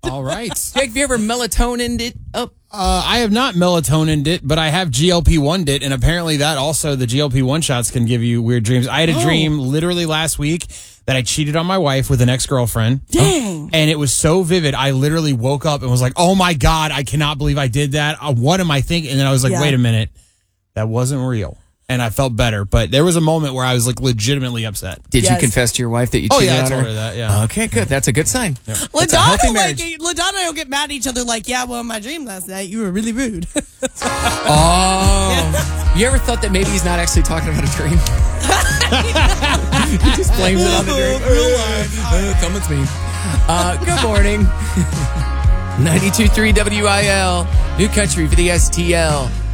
All right. Jake, have you ever melatonined it up? I have not melatonined it, but I have GLP-1'd it, and apparently that also, the GLP-1 shots can give you weird dreams. I had a dream literally last week that I cheated on my wife with an ex-girlfriend. Dang. And it was so vivid, I literally woke up and was like, oh my God, I cannot believe I did that. What am I thinking? And then I was like, wait a minute, that wasn't real. And I felt better, but there was a moment where I was like legitimately upset. Did you confess to your wife that you cheated on her? I told her that, yeah. Okay, good. That's a good sign. Yeah. LaDonna and I will get mad at each other like, yeah, well, in my dream last night, you were really rude. Oh. You ever thought that maybe he's not actually talking about a dream? He just blames it on the dream. Real life. Come with me. Good morning. 92.3 WIL, New Country for the STL.